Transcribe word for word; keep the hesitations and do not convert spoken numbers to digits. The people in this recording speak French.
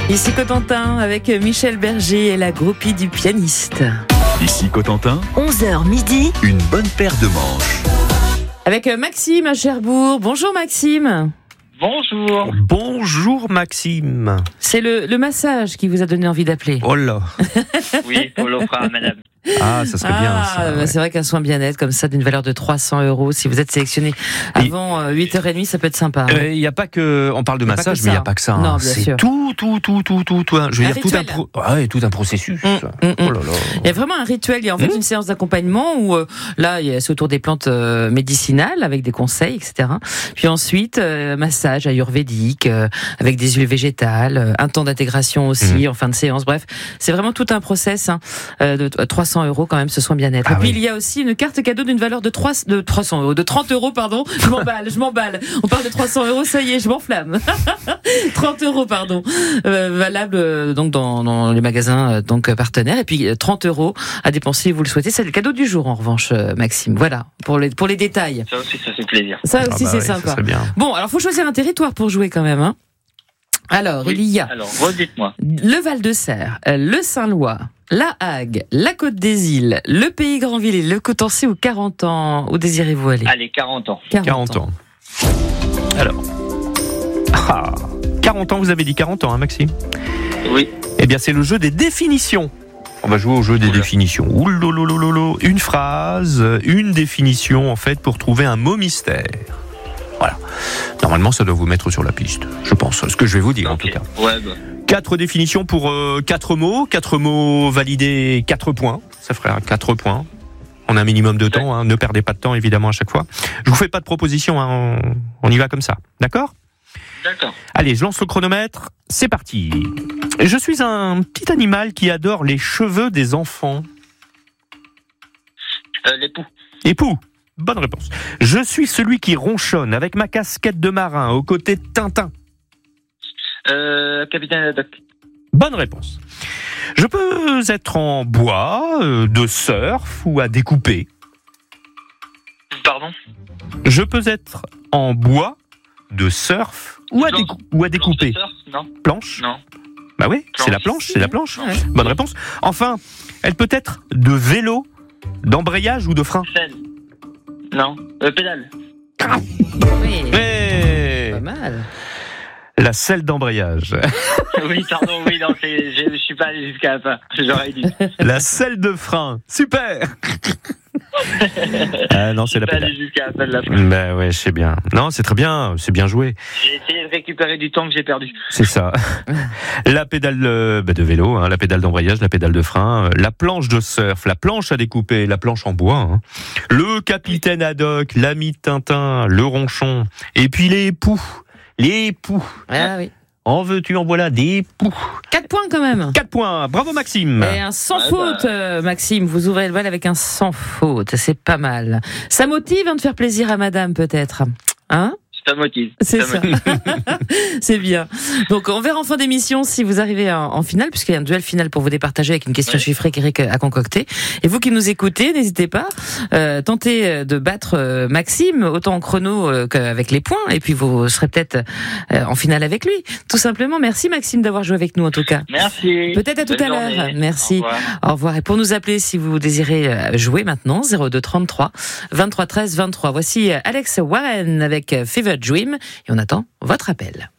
Ici Cotentin avec Michel Berger et la groupie du pianiste. Ici Cotentin, onze heures midi, une bonne paire de manches. Avec Maxime à Cherbourg. Bonjour Maxime. Bonjour. Bonjour Maxime. C'est le, le massage qui vous a donné envie d'appeler. Oh là. Oui, on l'offre à madame. Ah, ça serait ah, bien ça. bah Ouais. c'est vrai qu'un soin bien-être comme ça d'une valeur de trois cents euros, si vous êtes sélectionné avant euh, huit heures trente, ça peut être sympa. Hein. Il n'y a pas que, on parle de Y a pas massage, que mais il n'y ça. a pas que ça. Non, hein. bien C'est sûr. tout, tout, tout, tout, tout, tout. hein. Je veux Un dire, tout un, rituel. pro... ouais, tout un processus. Mmh, mmh, Oh là là. Il y a vraiment un rituel, il y a en fait Mmh. une séance d'accompagnement où euh, là, il y a- c'est autour des plantes euh, médicinales avec des conseils, et cetera. Puis ensuite, euh, massage ayurvédique euh, avec des huiles végétales, euh, un temps d'intégration aussi Mmh. en fin de séance. Bref, c'est vraiment tout un process hein, euh, de t- trois cents euros quand même, ce soin bien-être. Ah Et puis oui. il y a aussi une carte cadeau d'une valeur de, trois, de trois cents euros, de trente euros, pardon. Je m'emballe, je m'emballe. On parle de trois cents euros, ça y est, je m'enflamme. trente euros, pardon. Euh, valable euh, donc dans, dans les magasins euh, donc partenaires. Et puis euh, trente euros à dépenser si vous le souhaitez. C'est le cadeau du jour en revanche, euh, Maxime. Voilà, pour les, pour les détails. Ça aussi, ça fait plaisir. Ça Ah aussi, bah c'est oui, ça sympa. serait bien. Bon, alors faut choisir un territoire pour jouer quand même. Hein. Alors, Oui. il y a Alors, redites-moi. le Val-de-Serre, euh, le Saint-Lois, la Hague, la Côte des Îles, le Pays Grandville et le Cotentin ou quarante ans. Où désirez-vous aller? Allez, quarante ans. quarante ans. Alors. Ah, quarante ans, vous avez dit quarante ans, hein, Maxime? Oui. Eh bien, c'est le jeu des définitions. On va jouer au jeu des Oula. définitions. Oulololololo. Une phrase, une définition, en fait, pour trouver un mot mystère. Voilà. Normalement, ça doit vous mettre sur la piste, je pense. Ce que je vais vous dire, en Ok. tout cas. Ouais, bah. Quatre définitions pour euh, quatre mots. Quatre mots validés, quatre points. Ça ferait quatre points. On a un minimum de temps. Hein. Ne perdez pas de temps, évidemment, à chaque fois. Je vous fais pas de proposition. Hein. On, on y va comme ça. D'accord ? D'accord. Allez, je lance le chronomètre. C'est parti. Je suis un petit animal qui adore les cheveux des enfants. Euh, l'époux. Époux. Bonne réponse. Je suis celui qui ronchonne avec ma casquette de marin aux côtés de Tintin. Euh, capitaine Haddock. Bonne réponse. Je peux être en bois, euh, de surf ou à découper. Pardon. Je peux être en bois, de surf ou à, Planche. décou- ou à découper. Planche de surf? Non. Planche. Non. Bah oui, c'est Planche. la planche, c'est la planche. Ouais. Bonne réponse. Enfin, elle peut être de vélo, d'embrayage ou de frein. Selle. Non. Euh, pédale. Oui, Eh, pas mal. la selle d'embrayage. Oui, pardon, oui, non, c'est, je, je suis pas allé jusqu'à la fin. J'aurais dit. La selle de frein. Super. Ah non, c'est Je la suis pas allé pédale. jusqu'à la fin de la phrase. Ben ouais, je sais bien. Non, c'est très bien, c'est bien joué. J'ai essayé de récupérer du temps que j'ai perdu. C'est ça. La pédale euh, bah, de vélo, hein, la pédale d'embrayage, la pédale de frein, euh, la planche de surf, la planche à découper, la planche en bois, hein, le capitaine Haddock, l'ami de Tintin, le ronchon, et puis les époux. Les époux. Ah oui. En veux-tu, en voilà, des époux. Quatre points quand même. Quatre points. Bravo Maxime. Et un sans Ouais, faute, bah. euh, Maxime. Vous ouvrez le bal avec un sans faute. C'est pas mal. Ça motive hein, de faire plaisir à madame, peut-être. Hein? Ça motive. C'est ça. motive. C'est bien. Donc, on verra en fin d'émission si vous arrivez en, en finale, puisqu'il y a un duel final pour vous départager avec une question Ouais. chiffrée qu'Éric a concoctée. Et vous qui nous écoutez, n'hésitez pas, euh, tentez de battre euh, Maxime, autant en chrono euh, qu'avec les points, et puis vous serez peut-être euh, en finale avec lui. Tout simplement, merci Maxime d'avoir joué avec nous en tout cas. Merci. Peut-être à tout Bonne à l'heure. journée. Merci. Au revoir. Au revoir. Et pour nous appeler, si vous désirez euh, jouer maintenant, zéro deux trente-trois vingt-trois treize vingt-trois. Voici euh, Alex Warren avec euh, Fever Dream. Et on attend votre appel.